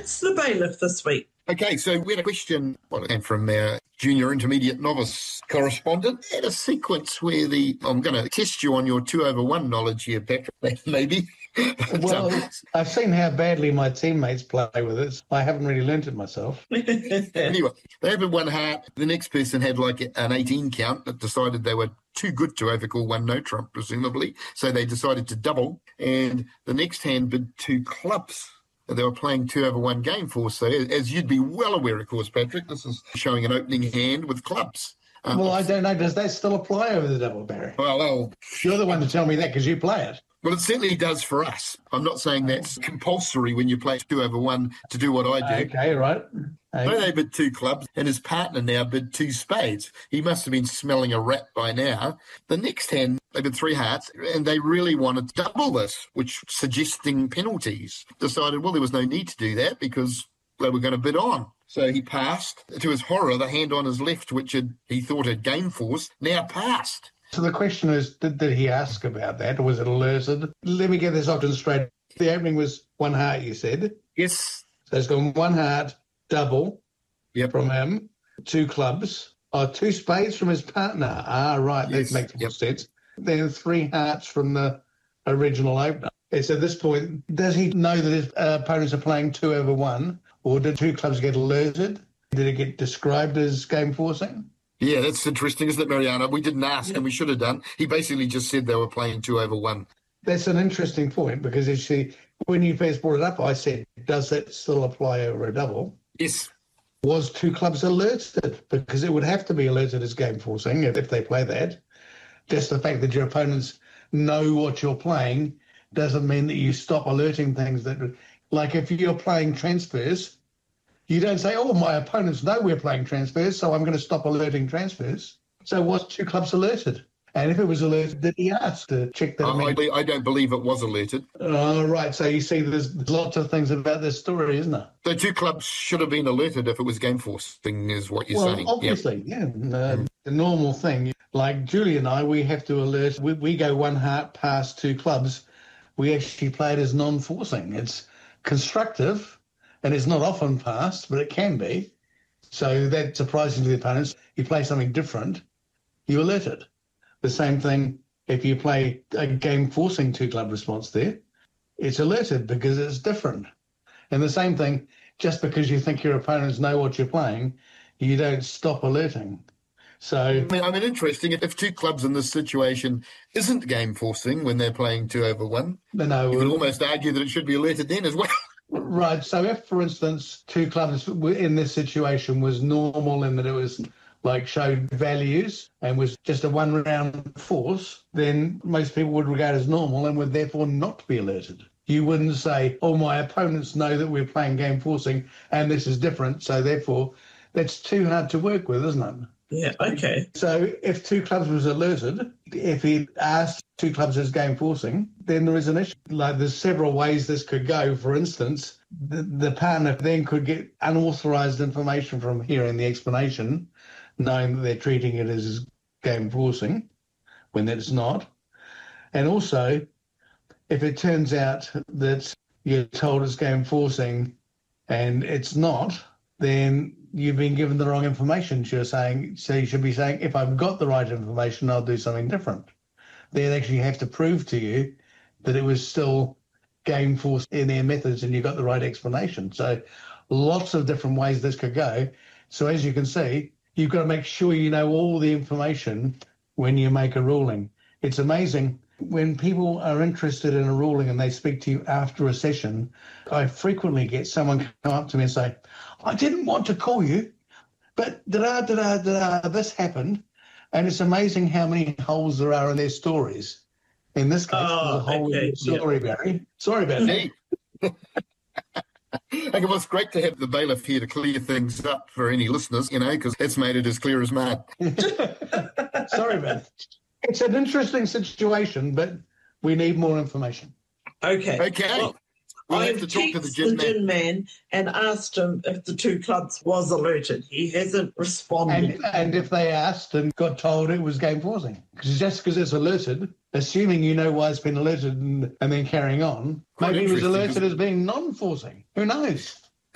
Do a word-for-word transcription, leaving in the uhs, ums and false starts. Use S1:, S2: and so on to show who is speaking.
S1: It's the bailiff this week.
S2: Okay, so we had a question well, and from our junior intermediate novice correspondent. Had a sequence where the I'm going to test you on your two over one knowledge here, Patrick. Maybe. But,
S3: well,
S2: um,
S3: I've seen how badly my teammates play with it. I haven't really learnt it myself.
S2: Anyway, they had one heart. The next person had like an eighteen count, but decided they were too good to overcall one no trump, presumably. So they decided to double. And the next hand bid two clubs. They were playing two over one game for. So as you'd be well aware, of course, Patrick, this is showing an opening hand with clubs. Um,
S3: well, I don't know. Does that still apply over the double, Barry?
S2: Well, well
S3: you're the one to tell me that because you play it.
S2: Well, it certainly does for us. I'm not saying that's compulsory when you play two over one to do what I do.
S3: Okay, right. Okay.
S2: So they bid two clubs, and his partner now bid two spades. He must have been smelling a rat by now. The next hand, they bid three hearts, and they really wanted to double this, which suggesting penalties. Decided, well, there was no need to do that because they were going to bid on. So he passed. To his horror, the hand on his left, which had, he thought had game force, now passed.
S3: So the question is, did, did he ask about that, or was it alerted? Let me get this option straight. The opening was one heart, you said?
S2: Yes.
S3: So it's gone one heart, double
S2: yep.
S3: from him, two clubs, oh, two spades from his partner. Ah, right,
S2: yes.
S3: that makes more
S2: yep.
S3: sense. Then three hearts from the original opener. So at this point, does he know that his uh, opponents are playing two over one, or did two clubs get alerted? Did it get described as game forcing?
S2: Yeah, that's interesting, isn't it, Mariana? We didn't ask, yeah. and we should have done. He basically just said they were playing two over one.
S3: That's an interesting point, because you see, when you first brought it up, I said, does that still apply over a double?
S2: Yes.
S3: Was two clubs alerted? Because it would have to be alerted as game forcing if, if they play that. Just the fact that your opponents know what you're playing doesn't mean that you stop alerting things that, like if you're playing transfers, you don't say, oh, my opponents know we're playing transfers, so I'm going to stop alerting transfers. So was two clubs alerted? And if it was alerted, did he ask to check that?
S2: I, I, I don't believe it was alerted.
S3: Oh, right. So you see, there's lots of things about this story, isn't there?
S2: The two clubs should have been alerted if it was game forcing, is what you're
S3: well,
S2: saying.
S3: Obviously, yep. yeah. Uh, mm. The normal thing, like Julie and I, we have to alert. We, we go one heart past two clubs. We actually play it as non-forcing. It's constructive. And it's not often passed, but it can be. So that's surprising to the opponents. You play something different, you alert it. The same thing if you play a game forcing two-club response there, it's alerted because it's different. And the same thing, just because you think your opponents know what you're playing, you don't stop alerting. So
S2: I mean, I mean, interesting. If two clubs in this situation isn't game forcing when they're playing two over one,
S3: no,
S2: you could almost argue that it should be alerted then as well.
S3: Right. So if, for instance, two clubs in this situation was normal in that it was like showed values and was just a one-round force, then most people would regard as normal and would therefore not be alerted. You wouldn't say, oh, my opponents know that we're playing game forcing and this is different, so therefore that's too hard to work with, isn't it?
S1: Yeah, okay.
S3: So if two clubs was alerted, if he asked two clubs as game forcing, then there is an issue. Like there's several ways this could go. For instance, the, the partner then could get unauthorised information from hearing the explanation, knowing that they're treating it as game forcing when it's not. And also, if it turns out that you're told it's game forcing and it's not, then you've been given the wrong information. You're saying, so you should be saying, if I've got the right information, I'll do something different. They'd actually have to prove to you that it was still game force in their methods and you got the right explanation. So lots of different ways this could go. So as you can see, you've got to make sure you know all the information when you make a ruling. It's amazing. When people are interested in a ruling and they speak to you after a session, I frequently get someone come up to me and say, I didn't want to call you, but da-da, da-da, da-da, this happened. And it's amazing how many holes there are in their stories. In this case,
S1: oh,
S3: there's a hole
S1: okay.
S3: in your story, yeah. Barry. Sorry about that.
S2: Okay, well, it's great to have the bailiff here to clear things up for any listeners, you know, because it's made it as clear as mud.
S3: Sorry about that. It's an interesting situation, but we need more information.
S1: Okay.
S2: Okay. Well, we'll
S1: I've
S2: have to talk to the
S1: texted
S2: gin
S1: the gin man and asked him if the two clubs was alerted. He hasn't responded.
S3: And, and if they asked and got told it was game forcing, because just because it's alerted, assuming you know why it's been alerted and, and then carrying on,
S2: Quite
S3: maybe it was alerted as being non-forcing. Who knows?